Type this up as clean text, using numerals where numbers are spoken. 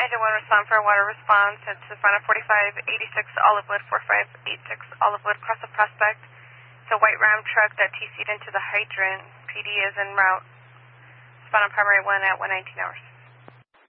Engine 1, respond for a water response. It's the front of 4586 Olivewood, 4586 Olivewood, across the Prospect. It's a white Ram truck that TC'd into the hydrant. PD is en route. Respond on primary 1 at 1:19 hours.